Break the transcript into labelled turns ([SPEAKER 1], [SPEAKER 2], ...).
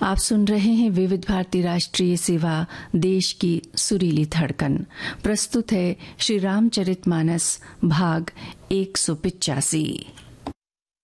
[SPEAKER 1] आप सुन रहे हैं विविध भारती राष्ट्रीय सेवा, देश की सुरीली धड़कन। प्रस्तुत है श्री रामचरितमानस भाग 185।